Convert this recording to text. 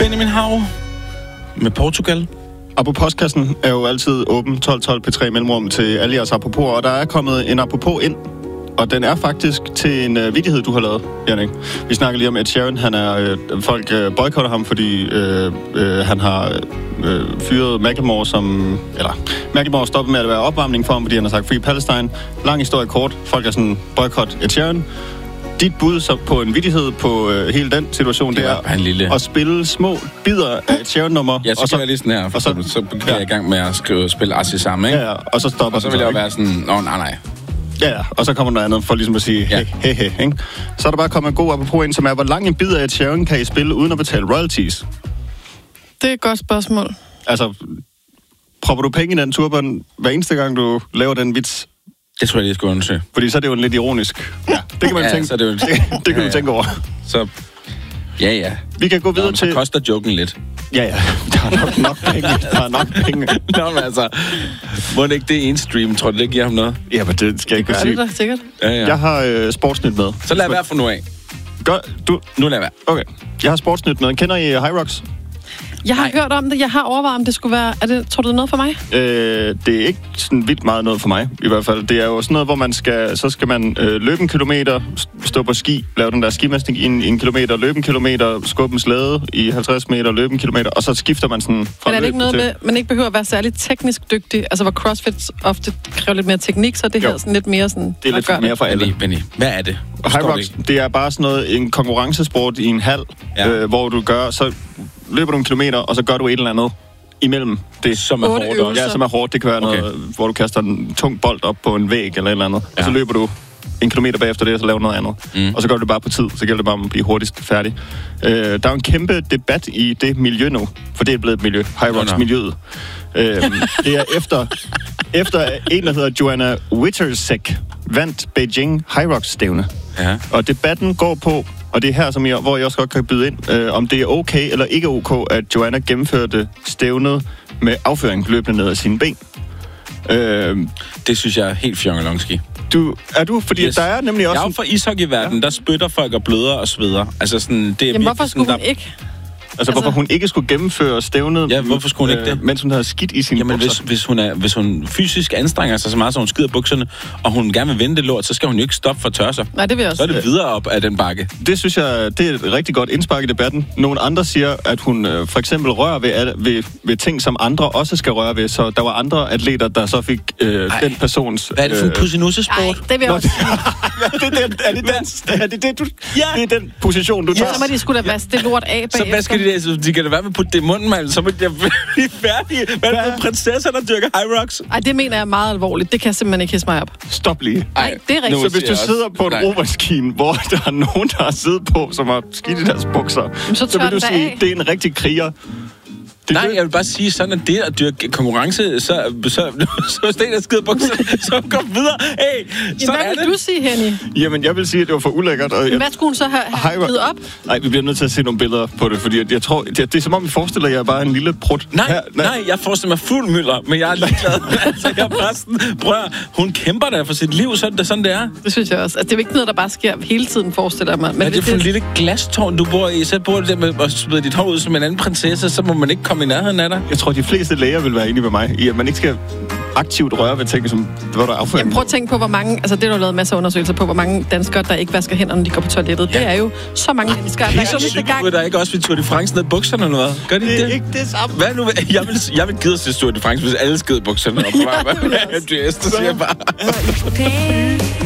Benjamin Hav med Portugal. Apropos-kassen er jo altid åben 12-12 P3 mellemrum til alle jeres apropos, og der er kommet en apropos ind, og den er faktisk til en vittighed, du har lavet, Jannik. Vi snakker lige om Ed Sheeran. Han er, folk boykotter ham, fordi han har fyret Macklemore som... Eller, Macklemore stoppet med at være opvarmning for ham, fordi han har sagt Free Palestine. Lang historie kort. Folk er sådan, boykot Ed Sheeran. Dit bud så på en vittighed på hele den situation, det er at spille små bidder af et Sheeran-nummer. Ja, så gør jeg lige sådan her, så begynder jeg i gang med at spille Assi sammen, ikke? Ja, og så stopper. Og så vil jeg jo være sådan, nej. Ja, og så kommer noget andet for ligesom at sige, hey, ikke? Så er der bare kommet en god apropos ind, som er, hvor lang en bid af et Sheeran kan I spille uden at betale royalties? Det er et godt spørgsmål. Altså, propper du penge i den turban hver eneste gang, du laver den vits? Det tror jeg lige skal undersøge. Fordi så er det jo en lidt ironisk. Ja, det kan man tænke. Så det, det kan du tænke over. Så ja. Vi kan gå videre til... Så koster joken lidt. Ja. Der er nok penge. Nå, men altså... Må det ikke det ene stream? Tror du, det giver ham noget? Ja, men det skal jeg ikke sige. Det er det sikkert. Ja. Jeg har sportsnyt med. Så lad være for nu af. Gør du? Nu lad være. Okay. Jeg har sportsnyt med. Kender I High Rocks? Jeg har hørt om det. Jeg har overvejet, om det skulle være... Tror du, det er noget for mig? Det er ikke sådan vildt meget noget for mig, i hvert fald. Det er jo sådan noget, hvor man skal man løbe en kilometer, stå på ski, lave den der skimestning i en kilometer, løbe en kilometer, skubbe en slæde i 50 meter, løbe en kilometer, og så skifter man sådan fra men er det ikke noget med, man ikke behøver at være særlig teknisk dygtig? Altså, hvor CrossFit ofte kræver lidt mere teknik, så det her sådan lidt mere sådan... Det er lidt mere for alle. Benny, hvad er det? High Rocks, det er bare sådan noget, en konkurrencesport i en hal, hvor du gør... Så løber du en kilometer, og så gør du et eller andet imellem det. Som er hårdt også. Ja, som er hårdt. Det kan være noget, hvor du kaster en tung bold op på en væg eller et eller andet. Ja. Og så løber du en kilometer bagefter det, og så laver du noget andet. Og så gør du det bare på tid. Så gælder det bare om at blive hurtigst færdig. Der er en kæmpe debat i det miljø nu, for det er blevet et miljø. High Rocks-miljøet. Det er efter en, der hedder Joanna Withersek, vandt Beijing High Rocks-stævne. Ja. Og debatten går på, og det er her, hvor jeg også godt kan byde ind, om det er okay eller ikke ok, at Joanna gennemførte stævnet med afføring løbende ned af sine ben. Det synes jeg er helt fjongelongski. Fordi der er nemlig også... Jeg er jo fra ishockeyverdenen, der spytter folk og bløder og sveder. Altså sådan, det er jamen, hvorfor skulle hun ikke? Altså, hvorfor hun ikke skulle gennemføre stævnet... Ja, hvorfor skulle hun ikke det? Mens hun havde skidt i sine bukser. Hvis hun fysisk anstrenger sig så meget, så hun skider bukserne, og hun gerne vil vende det lort, så skal hun jo ikke stoppe for at tørre sig. Nej, det vil jeg også. Så er det videre op af den bakke. Det synes jeg, det er et rigtig godt indspark i debatten. Nogle andre siger, at hun for eksempel rører ved ting, som andre også skal røre ved. Så der var andre atleter, der så fik den persons... Hvad er det for en pussinussesport? Nej, det vil jeg også. Det er den position, du tager. Så må de sgu da vaske det lort af bagefter. Så hvad skal de kan da være med at putte det i munden, mand. Så må jeg blive færdig. Hvad er det for prinsesser, der dyrker High Rocks? Ej, det mener jeg er meget alvorligt. Det kan jeg simpelthen ikke hisse mig op. Stop lige. Nej, det er rigtigt. Så hvis du sidder på en romaskine, hvor der er nogen, der har siddet på, som har skidt i deres bukser, så vil du sige, at det er en rigtig kriger. Nej, jeg vil bare sige, sådan at det at dyrke konkurrence, så hvis det er skidt bukser, så går videre. Hey, så hvad vil du sige, Henny? Jamen, jeg vil sige, at det var for ulækkert. Hvad skulle hun så have givet op? Nej, vi bliver nødt til at se nogle billeder på det, fordi jeg tror, det er som om, vi forestiller jer bare en lille prut. Nej, jeg forestiller mig fuld mylder, men jeg er ligeglad. Altså, jeg bare sådan, hun kæmper der for sit liv, sådan det er. Det synes jeg også. Altså, det er jo ikke noget, der bare sker hele tiden, forestiller mig. Men det er for en lille glastårn, du bor i. Så bor du der med at smide dit hår ud som en anden prinsesse, så må man ikke komme i nærheden af dig. Jeg tror, de fleste læger vil være enige med mig i, at man ikke skal aktivt røre ved ting, som hvor der er afføring. Prøv at tænke på, hvor mange... Altså, det er jo lavet masser af undersøgelser på, hvor mange danskere, der ikke vasker hænder, når de går på toilettet. Ja. Det er jo så mange mennesker, der ikke også vil Tour de France ned i bukserne eller hvad? Gør de det? Det er ikke det samme. Hvad nu? Jeg vil gide at se Tour de France, hvis alle skide bukserne op på vej. Det siger bare.